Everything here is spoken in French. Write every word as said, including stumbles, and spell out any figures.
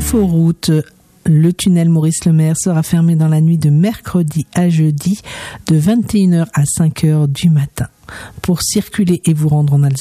Inforoute. Le tunnel Maurice-Lemaire sera fermé dans la nuit de mercredi à jeudi de vingt et une heures à cinq heures du matin. Pour circuler et vous rendre en Alsace,